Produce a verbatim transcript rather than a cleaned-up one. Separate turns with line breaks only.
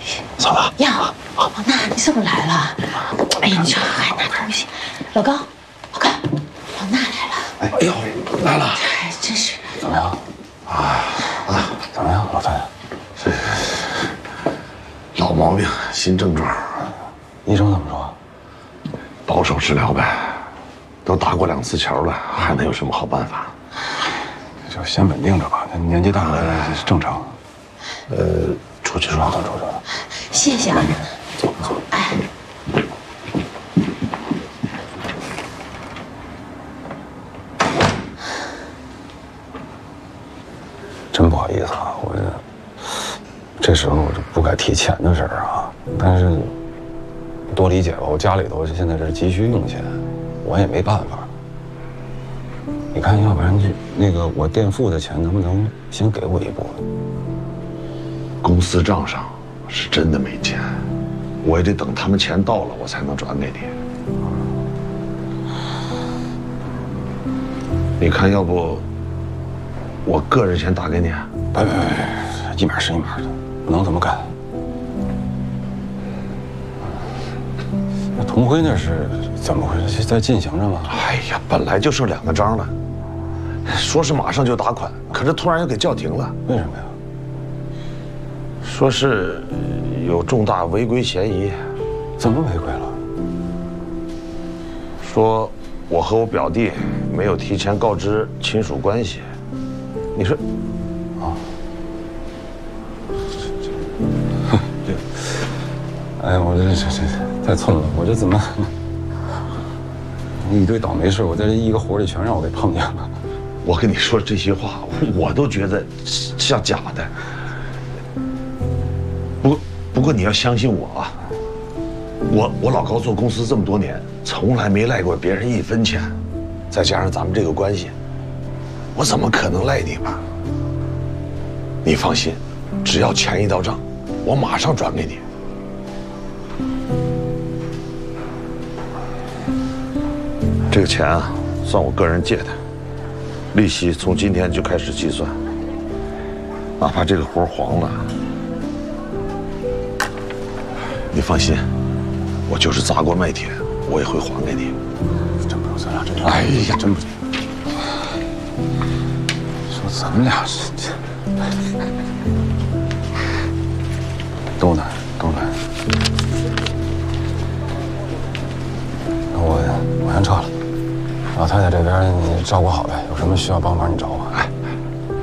嫂子
呀，老衲你怎么来了？哎呀，你这还拿东西，老高，老高，老衲来了。
哎呦，来了！
哎，真是。
怎么样？啊啊，怎么样，老太太？
这老毛病，新症状。
医生怎么说？
保守治疗呗，都打过两次桥了，还能有什么好办法？
就先稳定着吧，他年纪大了正常。呃，出去说，走走走。
谢谢啊。
走走。
哎。
真不好意思啊，我这时候我就不该提钱的事儿啊。但是多理解吧，我家里头现在是急需用钱，我也没办法。你看，要不然就那个我垫付的钱，能不能先给我一部分？
公司账上是真的没钱，我也得等他们钱到了，我才能转给你。你看，要不我个人先打给你？
别别别，一码是一码的，能怎么干？那同辉那是怎么回事？在进行着吗？
哎呀，本来就剩两个章了，说是马上就打款，可是突然又给叫停了。
为什么呀？
说是有重大违规嫌疑。
怎么违规了？
说我和我表弟没有提前告知亲属关系。你说，
啊，这，哎，我这这这太寸了，我这怎么一堆倒霉事，我在这一个活里全让我给碰见了。
我跟你说这些话，我都觉得像假的。不过，不过你要相信我啊，我我老高做公司这么多年，从来没赖过别人一分钱，再加上咱们这个关系。我怎么可能赖你吧？你放心，只要钱一到账，我马上转给你。这个钱啊，算我个人借的，利息从今天就开始计算。哪怕这个活黄了，你放心，我就是砸锅卖铁，我也会还给你。
真不咱俩真是，哎呀，真不。咱们俩是这都难都难。我我先撤了，老太太这边你照顾好呗，有什么需要帮忙你找我。哎，